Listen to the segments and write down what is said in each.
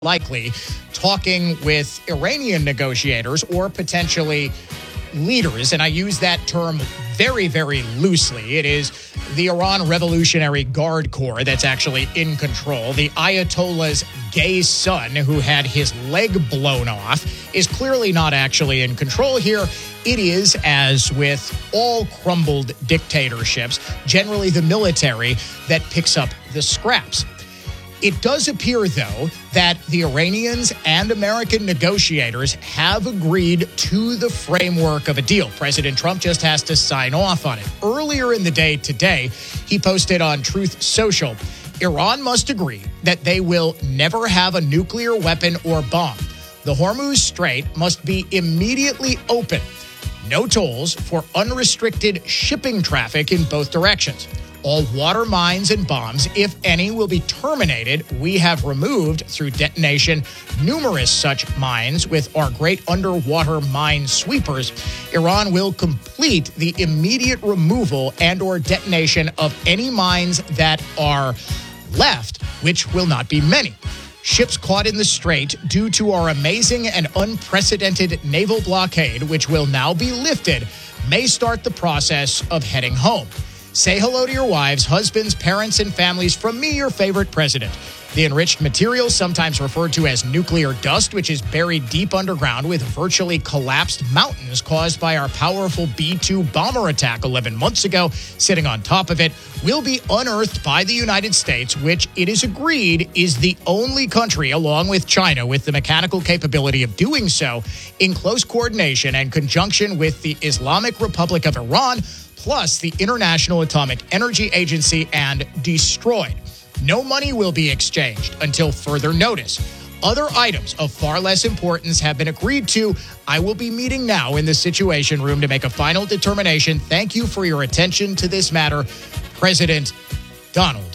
likely talking with Iranian negotiators or potentially leaders, and I use that term very, very loosely. It is the Iran Revolutionary Guard Corps that's actually in control. The Ayatollah's gay son, who had his leg blown off, is clearly not actually in control here. It is, as with all crumbled dictatorships, generally the military that picks up the scraps. It does appear, though, that the Iranians and American negotiators have agreed to the framework of a deal. President Trump just has to sign off on it. Earlier in the day today, he posted on Truth Social, Iran must agree that they will never have a nuclear weapon or bomb. The Hormuz Strait must be immediately open. No tolls for unrestricted shipping traffic in both directions. All water mines and bombs, if any, will be terminated. We have removed, through detonation, numerous such mines with our great underwater mine sweepers. Iran will complete the immediate removal and or detonation of any mines that are left, which will not be many. Ships caught in the strait due to our amazing and unprecedented naval blockade, which will now be lifted, may start the process of heading home. Say hello to your wives, husbands, parents, and families from me, your favorite president. The enriched material, sometimes referred to as nuclear dust, which is buried deep underground with virtually collapsed mountains caused by our powerful B-2 bomber attack 11 months ago, sitting on top of it, will be unearthed by the United States, which it is agreed is the only country, along with China, with the mechanical capability of doing so, in close coordination and conjunction with the Islamic Republic of Iran, plus the International Atomic Energy Agency, and destroyed. No money will be exchanged until further notice. Other items of far less importance have been agreed to. I will be meeting now in the Situation Room to make a final determination. Thank you for your attention to this matter. President Donald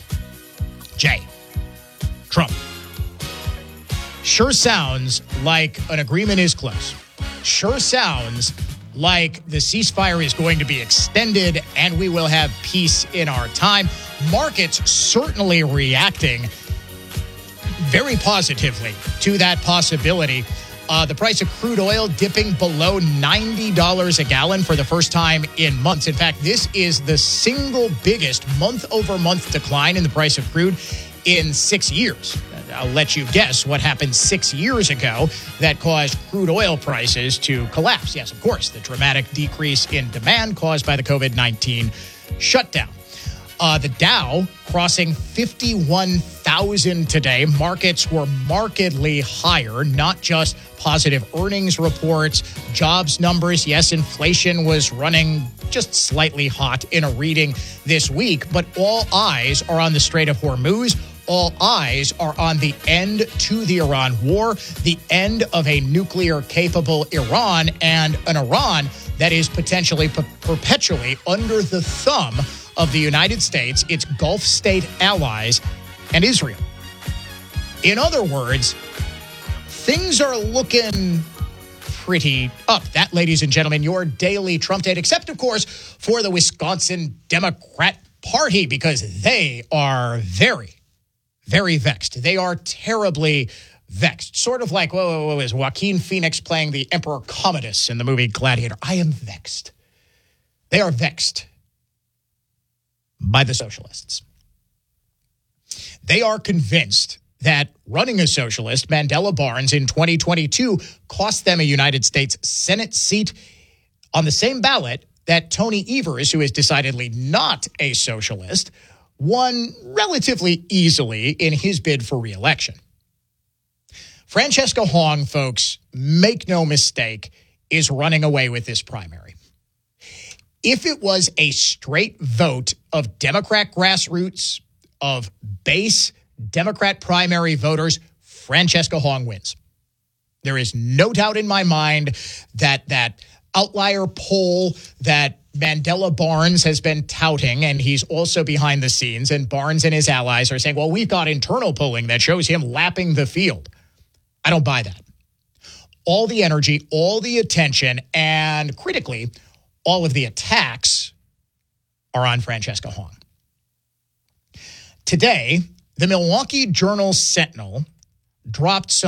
J. Trump. Sure sounds like an agreement is close. Sure sounds like the ceasefire is going to be extended and we will have peace in our time. Markets certainly reacting very positively to that possibility. The price of crude oil dipping below $90 a gallon for the first time in months. In fact, this is the single biggest month-over-month decline in the price of crude in 6 years. I'll let you guess what happened 6 years ago that caused crude oil prices to collapse. Yes, of course, the dramatic decrease in demand caused by the COVID-19 shutdown. The Dow crossing 51,000 today. Markets were markedly higher, not just positive earnings reports, jobs numbers. Yes, inflation was running just slightly hot in a reading this week, but all eyes are on the Strait of Hormuz. All eyes are on the end to the Iran war, the end of a nuclear-capable Iran, and an Iran that is potentially perpetually under the thumb of the United States, its Gulf state allies, and Israel. In other words, things are looking pretty up. That, ladies and gentlemen, your daily Trump date, except, of course, for the Wisconsin Democrat Party, because they are very, very vexed. They are terribly vexed. Sort of like, whoa, is Joaquin Phoenix playing the Emperor Commodus in the movie Gladiator? I am vexed. They are vexed by the socialists. They are convinced that running a socialist, Mandela Barnes, in 2022 cost them a United States Senate seat on the same ballot that Tony Evers, who is decidedly not a socialist, won relatively easily in his bid for re-election. Francesca Hong, folks, make no mistake, is running away with this primary. If it was a straight vote of Democrat grassroots, of base Democrat primary voters, Francesca Hong wins. There is no doubt in my mind that that outlier poll that Mandela Barnes has been touting, and he's also behind the scenes, and Barnes and his allies are saying, well, we've got internal polling that shows him lapping the field. I don't buy that. All the energy, all the attention, and critically, all of the attacks are on Francesca Hong. Today, the Milwaukee Journal-Sentinel dropped so